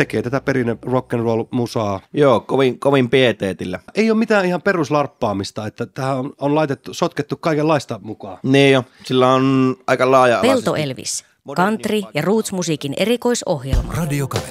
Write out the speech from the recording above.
tekee tätä perinne rock'n'roll-musaa. Joo, kovin pieteetillä. Ei ole mitään ihan peruslarppaamista, että tähän on sotkettu kaikenlaista mukaan. Niin jo, sillä on aika laaja-alaisesti. Pelto Elvis, country- ja roots-musiikin erikoisohjelma. Radio Kaverit.